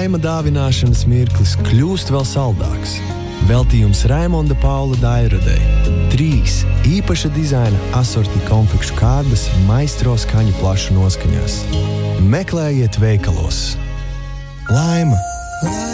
Laima dāvināšanas mirklis kļūst vēl saldāks. Veltījums Raimonda Paula Dairadei. 3 īpaša dizaina asorti konfekšu kārdas maistro skaņu plašu noskaņās. Meklējiet veikalos. Laima!